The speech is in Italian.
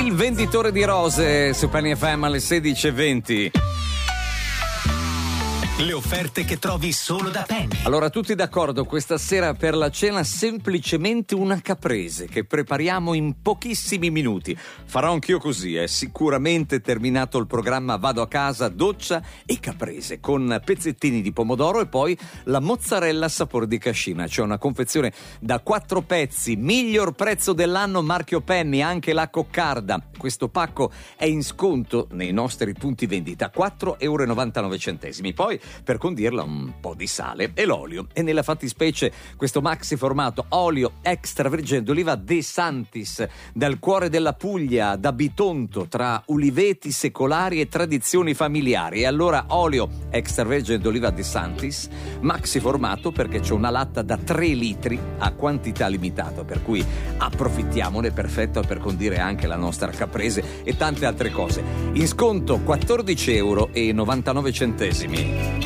Il venditore di rose su Penny FM alle 16:20. Le offerte che trovi solo da Penny. Allora, tutti d'accordo, questa sera per la cena semplicemente una caprese che prepariamo in pochissimi minuti. Farò anch'io così, sicuramente terminato il programma vado a casa, doccia e caprese con pezzettini di pomodoro e poi la mozzarella a sapore di cascina. C'è una confezione da 4 pezzi, miglior prezzo dell'anno, marchio Penny, anche la coccarda. Questo pacco è in sconto nei nostri punti vendita, 4,99 €. Poi, per condirla, un po' di sale e l'olio. E nella fattispecie questo maxi formato olio extravergine d'oliva De Santis, dal cuore della Puglia, da Bitonto, tra uliveti secolari e tradizioni familiari. E allora olio extravergine d'oliva De Santis, maxi formato, perché c'è una latta da 3 litri a quantità limitata, per cui approfittiamone, perfetto per condire anche la nostra caprese e tante altre cose. In sconto 14,99 €.